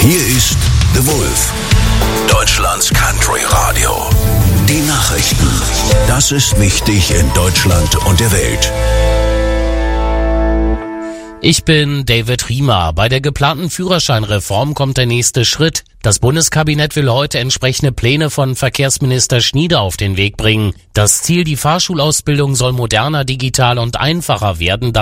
Hier ist The Wolf, Deutschlands Country Radio. Die Nachrichten. Das ist wichtig in Deutschland und der Welt. Ich bin David Riemer. Bei der geplanten Führerscheinreform kommt der nächste Schritt. Das Bundeskabinett will heute entsprechende Pläne von Verkehrsminister Schnieder auf den Weg bringen. Das Ziel, die Fahrschulausbildung soll moderner, digital und einfacher werden.